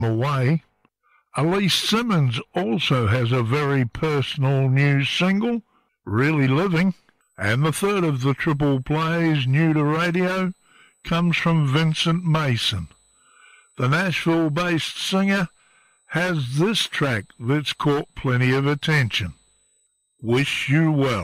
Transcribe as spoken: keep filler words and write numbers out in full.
away. Elise Simmons also has a very personal new single, Really Living, and the third of the triple plays new to radio comes from Vincent Mason. The Nashville-based singer has this track that's caught plenty of attention, Wish You Well.